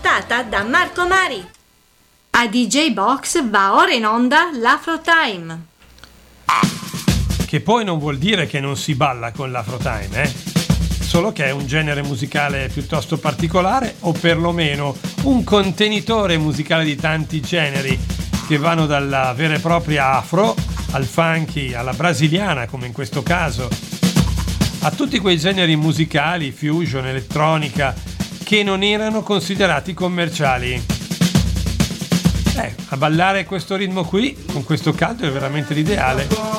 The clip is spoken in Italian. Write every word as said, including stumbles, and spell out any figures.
portata da Marco Mari. A D J Box va ora in onda l'Afro Time. Che poi non vuol dire che non si balla con l'Afro Time, eh? Solo che è un genere musicale piuttosto particolare, o perlomeno un contenitore musicale di tanti generi che vanno dalla vera e propria afro al funky, alla brasiliana come in questo caso, a tutti quei generi musicali, fusion, elettronica, che non erano considerati commerciali. Eh, a ballare questo ritmo qui, con questo caldo, è veramente l'ideale.